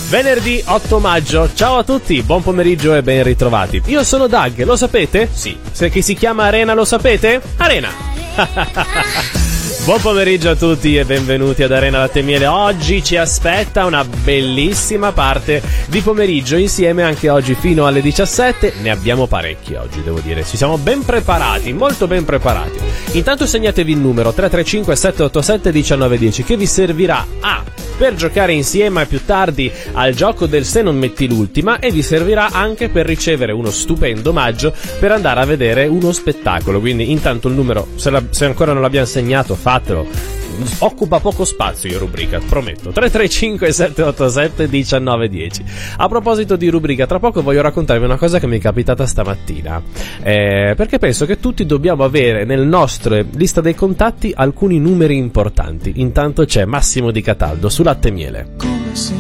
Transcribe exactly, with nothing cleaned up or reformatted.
Venerdì otto maggio, ciao a tutti, buon pomeriggio e ben ritrovati. Io sono Doug, lo sapete? Sì. Se chi si chiama Arena lo sapete? Arena! Buon pomeriggio a tutti e benvenuti ad Arena Latte e Miele. Oggi ci aspetta una bellissima parte di pomeriggio insieme anche oggi fino alle diciassette. Ne abbiamo parecchi oggi, devo dire. Ci siamo ben preparati, molto ben preparati. Intanto segnatevi il numero tre tre cinque sette otto sette uno nove uno zero che vi servirà a per giocare insieme più tardi al gioco del Se non metti l'ultima, e vi servirà anche per ricevere uno stupendo omaggio per andare a vedere uno spettacolo. Quindi intanto il numero, se, la, se ancora non l'abbiamo segnato, fatelo. Occupa poco spazio in rubrica, prometto. Tre tre cinque sette otto sette uno nove uno zero. A proposito di rubrica, tra poco voglio raccontarvi una cosa che mi è capitata stamattina, eh, perché penso che tutti dobbiamo avere nel nostro lista dei contatti alcuni numeri importanti. Intanto c'è Massimo Di Cataldo su Latte e Miele.